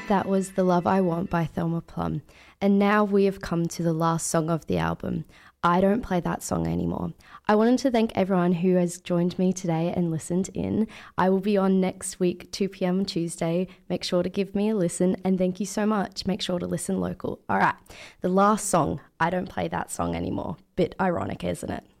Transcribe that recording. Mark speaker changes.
Speaker 1: That was The Love I Want by Thelma Plum. And now we have come to the last song of the album. I Don't Play That Song Anymore. I wanted to thank everyone who has joined me today and listened in. I will be on next week, 2 p.m. on Tuesday. Make sure to give me a listen, and thank you so much. Make sure to listen local. All right, the last song, I Don't Play That Song Anymore. Bit ironic, isn't it?